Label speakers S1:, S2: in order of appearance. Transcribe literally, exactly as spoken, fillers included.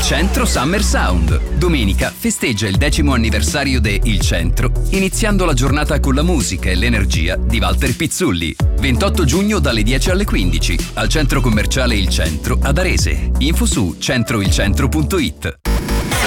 S1: Centro Summer Sound. Domenica festeggia il decimo anniversario de Il Centro, iniziando la giornata con la musica e l'energia di Walter Pizzulli. ventotto giugno dalle dieci alle quindici al centro commerciale Il Centro ad Arese. Info su centroilcentro punto it.